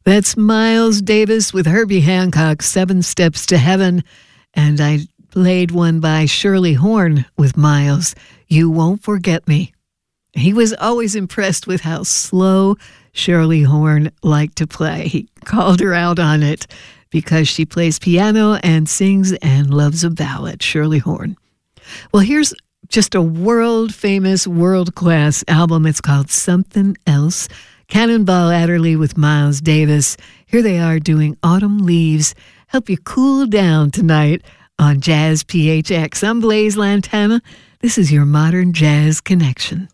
That's Miles Davis with Herbie Hancock, Seven Steps to Heaven. And I played one by Shirley Horn with Miles, You Won't Forget Me. He was always impressed with how slow Shirley Horn liked to play. He called her out on it because she plays piano and sings and loves a ballad, Shirley Horn. Well, here's just a world-famous, world-class album. It's called Something Else. Cannonball Adderley with Miles Davis. Here they are doing Autumn Leaves. Help you cool down tonight on Jazz PHX. I'm Blaise Lantana. This is your Modern Jazz Connection.